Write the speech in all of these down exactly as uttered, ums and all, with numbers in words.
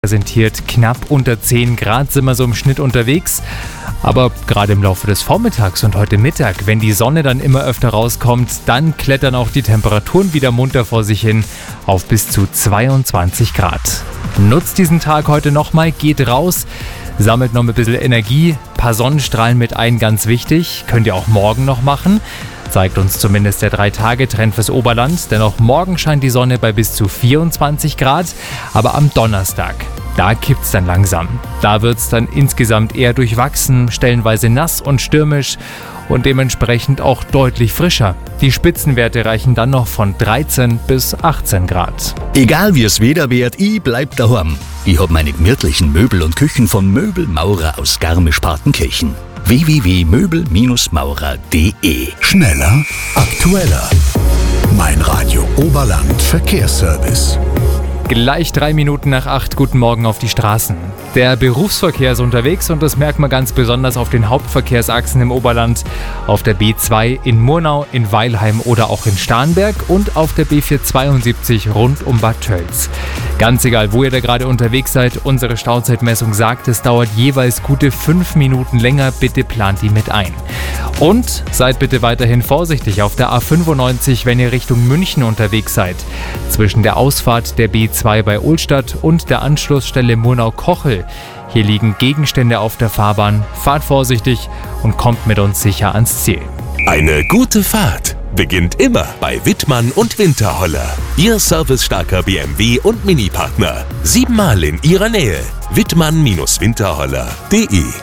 Präsentiert knapp unter zehn Grad sind wir so im Schnitt unterwegs. Aber gerade im Laufe des Vormittags und heute Mittag, wenn die Sonne dann immer öfter rauskommt, dann klettern auch die Temperaturen wieder munter vor sich hin auf bis zu zweiundzwanzig Grad. Nutzt diesen Tag heute nochmal, geht raus, sammelt noch ein bisschen Energie, paar Sonnenstrahlen mit ein, ganz wichtig, könnt ihr auch morgen noch machen. Zeigt uns zumindest der drei Tage Trend fürs Oberland, denn auch morgen scheint die Sonne bei bis zu vierundzwanzig Grad, aber am Donnerstag, da kippt's dann langsam. Da wird's dann insgesamt eher durchwachsen, stellenweise nass und stürmisch und dementsprechend auch deutlich frischer. Die Spitzenwerte reichen dann noch von dreizehn bis achtzehn Grad. Egal wie es Wetter wird, ich bleib daheim. Ich hab meine gemütlichen Möbel und Küchen von Möbelmaurer aus Garmisch-Partenkirchen. w w w punkt möbel maurer punkt d e. Schneller, aktueller. Mein Radio Oberland Verkehrsservice. Gleich drei Minuten nach acht, guten Morgen auf die Straßen. Der Berufsverkehr ist unterwegs und das merkt man ganz besonders auf den Hauptverkehrsachsen im Oberland. Auf der B zwei in Murnau, in Weilheim oder auch in Starnberg und auf der B vierhundertzweiundsiebzig rund um Bad Tölz. Ganz egal, wo ihr da gerade unterwegs seid, unsere Stauzeitmessung sagt, es dauert jeweils gute fünf Minuten länger. Bitte plant die mit ein. Und seid bitte weiterhin vorsichtig auf der A fünfundneunzig, wenn ihr Richtung München unterwegs seid. Zwischen der Ausfahrt der B zwei bei Ohlstadt und der Anschlussstelle Murnau-Kochel. Hier liegen Gegenstände auf der Fahrbahn. Fahrt vorsichtig und kommt mit uns sicher ans Ziel. Eine gute Fahrt beginnt immer bei Wittmann und Winterholler. Ihr servicestarker B M W und Mini-Partner. Siebenmal in ihrer Nähe. Wittmann Winterholler punkt de.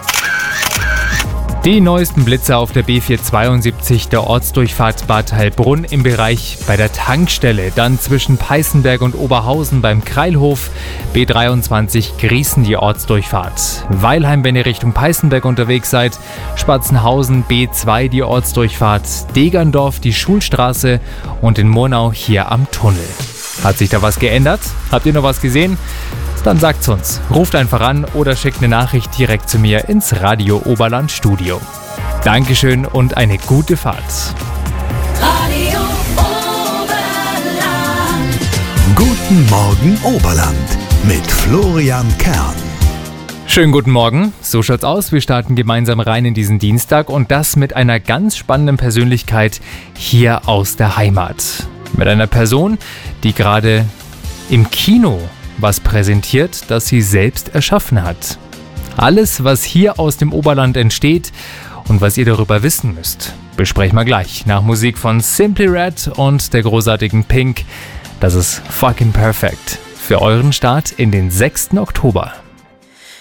Die neuesten Blitze auf der B vierhundertzweiundsiebzig, der Ortsdurchfahrt Bad Heilbrunn im Bereich bei der Tankstelle, dann zwischen Peißenberg und Oberhausen beim Kreilhof, B dreiundzwanzig Griesen die Ortsdurchfahrt, Weilheim, wenn ihr Richtung Peißenberg unterwegs seid, Spatzenhausen B zwei die Ortsdurchfahrt, Degerndorf die Schulstraße und in Murnau hier am Tunnel. Hat sich da was geändert? Habt ihr noch was gesehen? Dann sagt's uns. Ruft einfach an oder schickt eine Nachricht direkt zu mir ins Radio Oberland Studio. Dankeschön und eine gute Fahrt. Radio Oberland. Guten Morgen Oberland mit Florian Kern. Schönen guten Morgen. So schaut's aus. Wir starten gemeinsam rein in diesen Dienstag und das mit einer ganz spannenden Persönlichkeit hier aus der Heimat. Mit einer Person, die gerade im Kino was präsentiert, das sie selbst erschaffen hat. Alles, was hier aus dem Oberland entsteht und was ihr darüber wissen müsst, besprechen wir gleich nach Musik von Simply Red und der großartigen Pink. Das ist Fucking Perfect für euren Start in den sechsten Oktober.